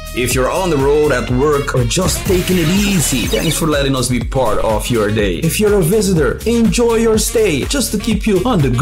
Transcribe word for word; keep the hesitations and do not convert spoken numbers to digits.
If you're on the road, at work, or just taking it easy, thanks for letting us be part of your day. If you're a visitor, enjoy your stay just to keep you on the